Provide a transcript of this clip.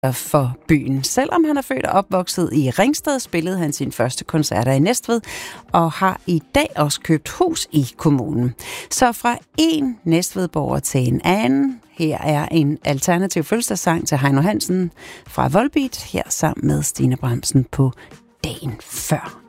for byen. Selvom han er født og opvokset i Ringsted, spillede han sine første koncerter i Næstved og har i dag også købt hus i kommunen. Så fra en Næstvedborger til en anden. Her er en alternativ fødselsdagssang til Heino Hansen fra Volbeat, her sammen med Stine Bramsen på Dagen Før.